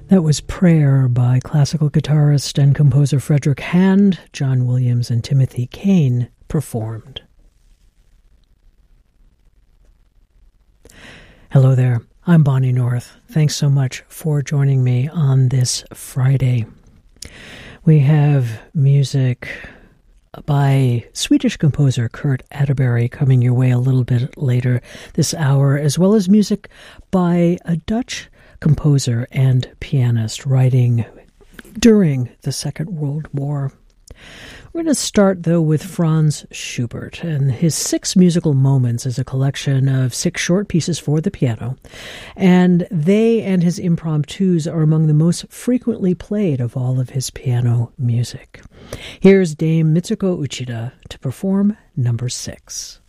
That was Prayer by classical guitarist and composer Frederick Hand. John Williams and Timothy Kane performed. Hello there, I'm Bonnie North. Thanks so much for joining me on this Friday. We have music by Swedish composer Kurt Atterbury coming your way a little bit later this hour, as well as music by a Dutch composer and pianist writing during the Second World War. We're going to start, though, with Franz Schubert, and his 6 Musical Moments is a collection of 6 short pieces for the piano, and they and his impromptus are among the most frequently played of all of his piano music. Here's Dame Mitsuko Uchida to perform number 6.